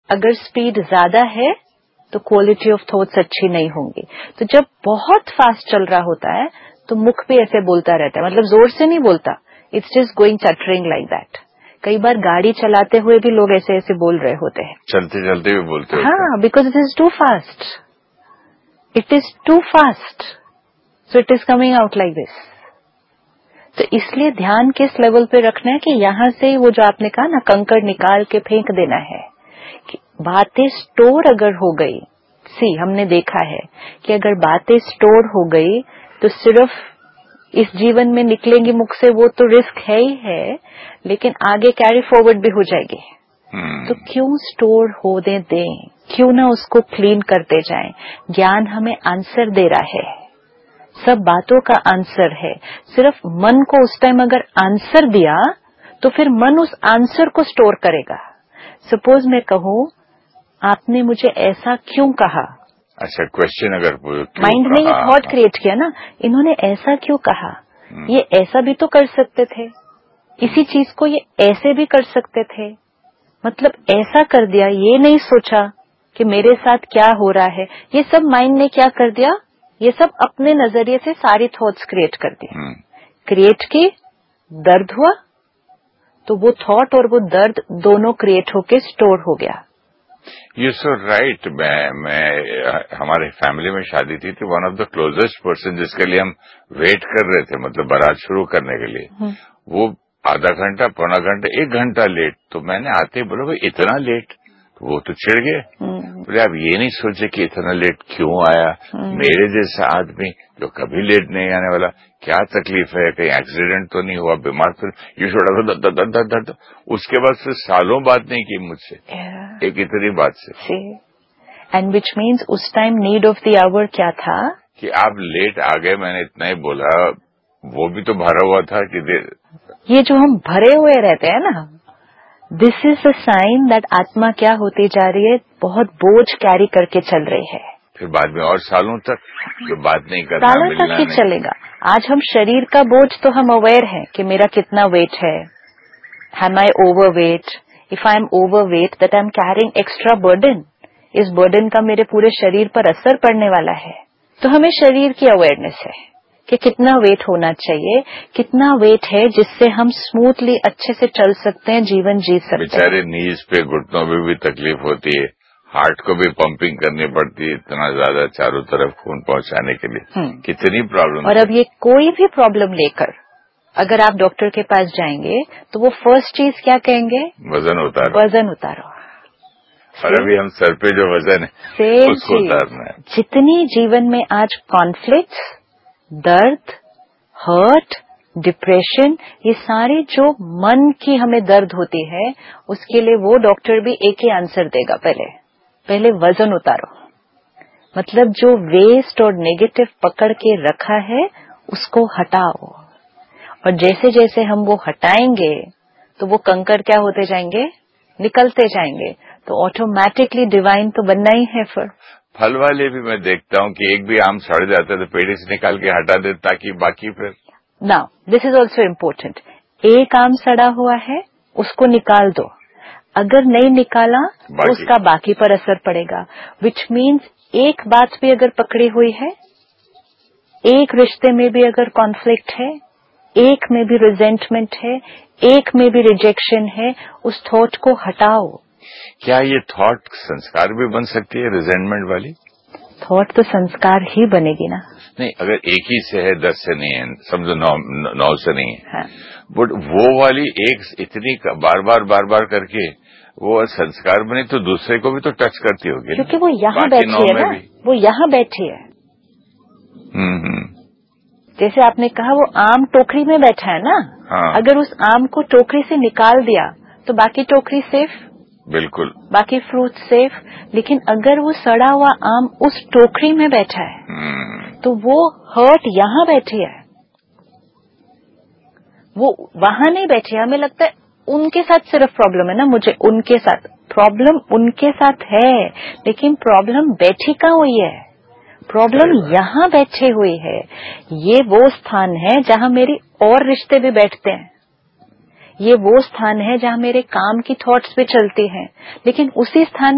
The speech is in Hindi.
अगर स्पीड ज्यादा है तो क्वालिटी ऑफ थॉट्स अच्छी नहीं होंगी। तो जब बहुत फास्ट चल रहा होता है तो मुख भी ऐसे बोलता रहता है, मतलब जोर से नहीं बोलता, it's just going चटरिंग like that. कई बार गाड़ी चलाते हुए भी लोग ऐसे ऐसे बोल रहे होते हैं, चलते चलते भी बोलते हैं। हाँ, because it is to fast, it is to fast, so it is coming out like this. तो इसलिए ध्यान किस लेवल पे रखना है कि यहां से वो जो आपने कहा ना, कंकड़ निकाल के फेंक देना है। कि बातें स्टोर अगर हो गई, हमने देखा है कि अगर बातें स्टोर हो गई तो सिर्फ इस जीवन में निकलेंगी मुख से, वो तो रिस्क है ही है, लेकिन आगे कैरी फॉरवर्ड भी हो जाएगी। तो क्यों स्टोर होने दें, क्यों ना उसको क्लीन करते जाएं। ज्ञान हमें आंसर दे रहा है, सब बातों का आंसर है। सिर्फ मन को उस टाइम अगर आंसर दिया तो फिर मन उस आंसर को स्टोर करेगा। सपोज मैं कहूं, आपने मुझे ऐसा क्यों कहा, अच्छा, क्वेश्चन अगर माइंड ने ये थॉट क्रिएट किया ना, इन्होंने ऐसा क्यों कहा, ये ऐसा भी तो कर सकते थे, इसी चीज को ये ऐसे भी कर सकते थे, मतलब ऐसा कर दिया, ये नहीं सोचा कि मेरे साथ क्या हो रहा है। ये सब माइंड ने क्या कर दिया, ये सब अपने नजरिए से सारी थॉट्स क्रिएट कर दी, क्रिएट की, दर्द हुआ, तो वो थॉट और वो दर्द दोनों क्रिएट होके स्टोर हो गया। You so right. मैं हमारे फैमिली में शादी थी, तो one of the closest person जिसके लिए हम वेट कर रहे थे, मतलब बारात शुरू करने के लिए, वो आधा घंटा, पौना घंटा, 1 घंटा लेट। तो मैंने आते ही बोला, भाई इतना लेट? तो वो तो चिढ़ गए, बोले आप ये नहीं सोचे कि इतना लेट क्यों आया, मेरे जैसा आदमी जो कभी लेट नहीं आने वाला, क्या तकलीफ है, कहीं एक्सीडेंट तो नहीं हुआ, बीमार तो, यू शुड। उसके बाद फिर सालों बात नहीं की मुझसे, एक इतनी बात से। एंड विच मीन्स उस time need of the our क्या था कि आप लेट आ गए, मैंने इतना ही बोला। वो भी तो भरा हुआ था कि ये जो हम भरे हुए रहते हैं ना, this is a sign that आत्मा क्या होती जा रही है, बहुत बोझ कैरी करके चल रही है। फिर बाद में और सालों तक जो बात नहीं करना, सालों तक ही चलेगा। आज हम शरीर का बोझ तो हम अवेयर हैं कि मेरा कितना वेट है, M I over weight, if I am over weight that I am carrying extra burden, इस बर्डन का मेरे पूरे शरीर पर असर पड़ने वाला है। तो हमें शरीर की अवेयरनेस है कि कितना वेट होना चाहिए, कितना वेट है जिससे हम स्मूथली अच्छे से चल सकते हैं, जीवन जी सकते हैं। बेचारे नीज पे, घुटनों में भी तकलीफ होती है, हार्ट को भी पंपिंग करनी पड़ती है, इतना ज्यादा चारों तरफ खून पहुंचाने के लिए, कितनी प्रॉब्लम। और अब ये कोई भी प्रॉब्लम लेकर अगर आप डॉक्टर के पास जाएंगे तो वो फर्स्ट चीज क्या कहेंगे, वजन उतारो, वजन उतारो। और अभी हम सर पे जो वजन है उसको उतारना है। जितनी जीवन में आज कॉन्फ्लिक्ट, दर्द, हर्ट, डिप्रेशन, ये सारी जो मन की हमें दर्द होती है, उसके लिए वो डॉक्टर भी एक ही आंसर देगा, पहले वजन उतारो। मतलब जो वेस्ट और नेगेटिव पकड़ के रखा है उसको हटाओ, और जैसे जैसे हम वो हटाएंगे तो वो कंकर क्या होते जाएंगे, निकलते जाएंगे। तो ऑटोमेटिकली डिवाइन तो बनना ही है। फिर फल वाले भी मैं देखता हूँ कि एक भी आम सड़ जाता है तो पेड़ से निकाल के हटा दे, ताकि बाकी फिर। Now this is also important. एक आम सड़ा हुआ है उसको निकाल दो, अगर नहीं निकाला तो उसका बाकी पर असर पड़ेगा। विच मीन्स एक बात भी अगर पकड़ी हुई है, एक रिश्ते में भी अगर कॉन्फ्लिक्ट है, एक में भी रिजेंटमेंट है, एक में भी रिजेक्शन है, उस थॉट को हटाओ। क्या ये थॉट संस्कार भी बन सकती है, रिजेंटमेंट वाली थॉट? तो संस्कार ही बनेगी ना। नहीं, अगर एक ही से है, 10 से नहीं है, समझो 9 से नहीं है, हाँ। बट वो वाली एक इतनी बार बार करके वो संस्कार बने तो दूसरे को भी तो टच करती होगी, क्योंकि वो यहाँ बैठी है ना, वो यहाँ बैठी है। जैसे आपने कहा वो आम टोकरी में बैठा है ना, हाँ। अगर उस आम को टोकरी से निकाल दिया तो बाकी टोकरी सेफ, बिल्कुल, बाकी फ्रूट सेफ। लेकिन अगर वो सड़ा हुआ आम उस टोकरी में बैठा है तो वो हर्ट यहाँ बैठी है, वो वहां नहीं बैठी है। हमें लगता है उनके साथ सिर्फ प्रॉब्लम है ना, मुझे उनके साथ प्रॉब्लम, उनके साथ है, लेकिन प्रॉब्लम बैठी कहाँ हुई है, प्रॉब्लम यहाँ बैठे हुई है। ये वो स्थान है जहाँ मेरी और रिश्ते भी बैठते हैं, ये वो स्थान है जहाँ मेरे काम की थॉट्स भी चलती हैं, लेकिन उसी स्थान